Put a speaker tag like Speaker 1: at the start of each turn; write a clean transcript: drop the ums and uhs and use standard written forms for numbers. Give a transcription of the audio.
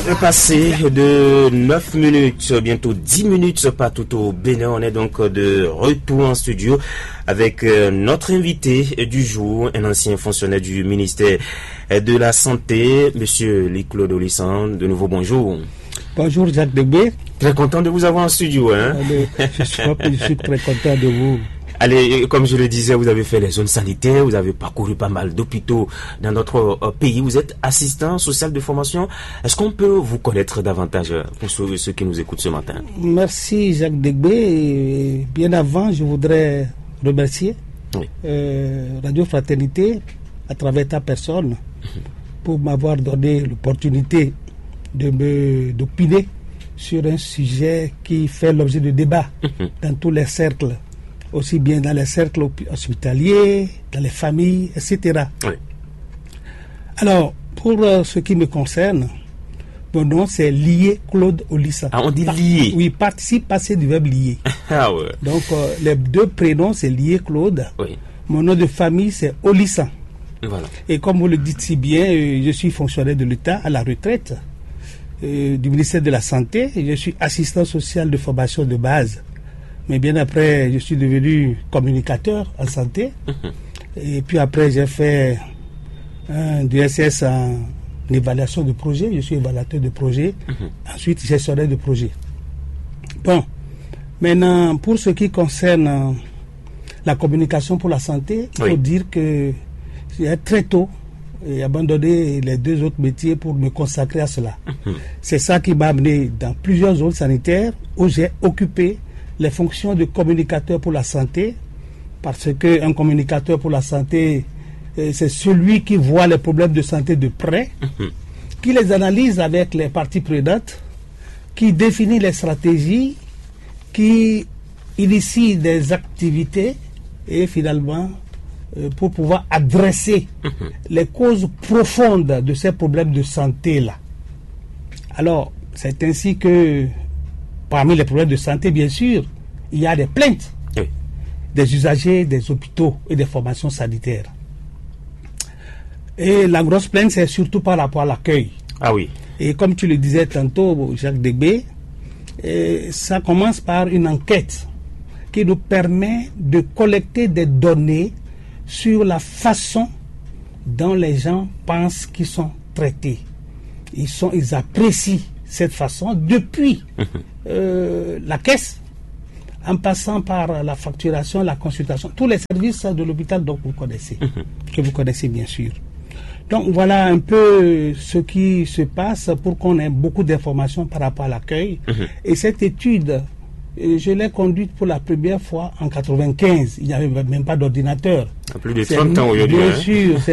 Speaker 1: Passé de 9 minutes, bientôt 10 minutes partout au Bénin. On est donc de retour en studio avec notre invité du jour, un ancien fonctionnaire du ministère de la Santé, Monsieur Liclaude Olissan. De nouveau, bonjour.
Speaker 2: Bonjour Jacques Degbé.
Speaker 1: Très content de vous avoir en studio.
Speaker 2: Je suis très content de vous.
Speaker 1: Allez, comme je le disais, vous avez fait les zones sanitaires, vous avez parcouru pas mal d'hôpitaux dans notre pays. Vous êtes assistant social de formation. Est-ce qu'on peut vous connaître davantage pour ceux qui nous écoutent ce matin?
Speaker 2: Merci Jacques Degbé. Et bien avant, je voudrais remercier Radio Fraternité à travers ta personne pour m'avoir donné l'opportunité d'opiner sur un sujet qui fait l'objet de débat dans tous les cercles, aussi bien dans les cercles hospitaliers, dans les familles, etc. Oui. Alors, pour ce qui me concerne, mon nom c'est Liclaude Olissan.
Speaker 1: Ah, on dit lié.
Speaker 2: Oui, participe passé du verbe lier.
Speaker 1: Ah ouais.
Speaker 2: Donc, les deux prénoms c'est Liclaude. Oui. Mon nom de famille c'est Olissan. Voilà. Et comme vous le dites si bien, je suis fonctionnaire de l'État à la retraite du ministère de la Santé. Je suis assistant social de formation de base. Mais bien après, je suis devenu communicateur en santé. Et puis après, j'ai fait un DSS en évaluation de projet. Je suis évaluateur de projet. Ensuite, gestionnaire de projet. Bon, maintenant, pour ce qui concerne la communication pour la santé, il faut dire que j'ai très tôt abandonné les deux autres métiers pour me consacrer à cela. C'est ça qui m'a amené dans plusieurs zones sanitaires où j'ai occupé les fonctions de communicateur pour la santé, parce qu'un communicateur pour la santé, c'est celui qui voit les problèmes de santé de près, qui les analyse avec les parties prenantes, qui définit les stratégies, qui initie des activités et finalement pour pouvoir adresser les causes profondes de ces problèmes de santé-là. Alors, c'est ainsi que parmi les problèmes de santé, bien sûr, il y a des plaintes des usagers des hôpitaux et des formations sanitaires. Et la grosse plainte, c'est surtout par rapport à l'accueil.
Speaker 1: Ah oui.
Speaker 2: Et comme tu le disais tantôt, Jacques Degbé, ça commence par une enquête qui nous permet de collecter des données sur la façon dont les gens pensent qu'ils sont traités. Ils apprécient cette façon depuis la caisse, en passant par la facturation, la consultation, tous les services de l'hôpital que vous connaissez bien sûr. Donc voilà un peu ce qui se passe pour qu'on ait beaucoup d'informations par rapport à l'accueil. Et cette étude, je l'ai conduite pour la première fois en 1995. Il n'y avait même pas d'ordinateur.
Speaker 1: Plus de 30 ans aujourd'hui.
Speaker 2: Bien sûr.